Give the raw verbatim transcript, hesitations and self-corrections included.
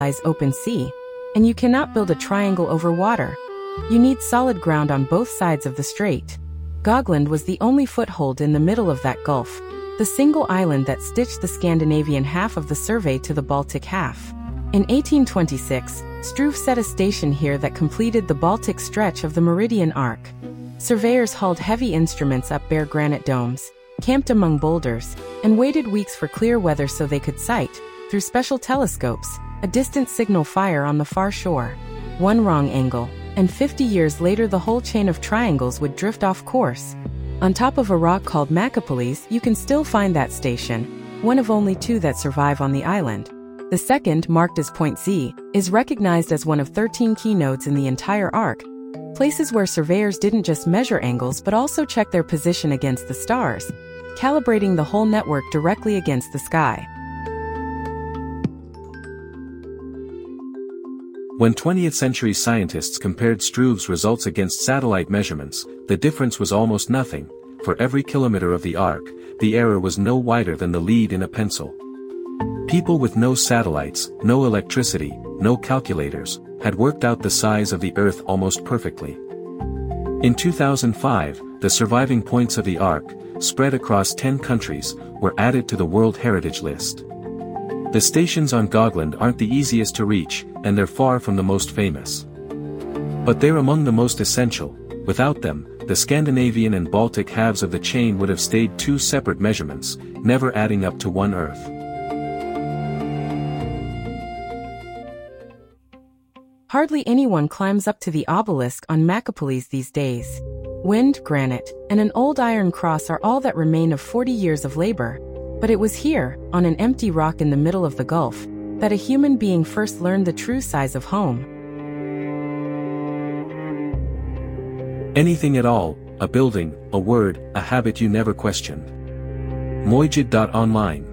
lies open sea, and you cannot build a triangle over water. You need solid ground on both sides of the strait. Gotland was the only foothold in the middle of that gulf, the single island that stitched the Scandinavian half of the survey to the Baltic half. In eighteen twenty-six, Struve set a station here that completed the Baltic stretch of the Meridian Arc. Surveyors hauled heavy instruments up bare granite domes, camped among boulders, and waited weeks for clear weather so they could sight, through special telescopes, a distant signal fire on the far shore. One wrong angle, and fifty years later the whole chain of triangles would drift off course. On top of a rock called Macapolis, you can still find that station, one of only two that survive on the island. The second, marked as Point Z, is recognized as one of thirteen key nodes in the entire arc, places where surveyors didn't just measure angles but also check their position against the stars, calibrating the whole network directly against the sky. When twentieth century scientists compared Struve's results against satellite measurements, the difference was almost nothing. For every kilometer of the arc, the error was no wider than the lead in a pencil. People with no satellites, no electricity, no calculators, had worked out the size of the Earth almost perfectly. In two thousand five, the surviving points of the arc, spread across ten countries, were added to the World Heritage List. The stations on Gotland aren't the easiest to reach, and they're far from the most famous. But they're among the most essential. Without them, the Scandinavian and Baltic halves of the chain would have stayed two separate measurements, never adding up to one Earth. Hardly anyone climbs up to the obelisk on Macapolis these days. Wind, granite, and an old iron cross are all that remain of forty years of labor. But it was here, on an empty rock in the middle of the Gulf, that a human being first learned the true size of home. Anything at all, a building, a word, a habit you never questioned. Mojid dot online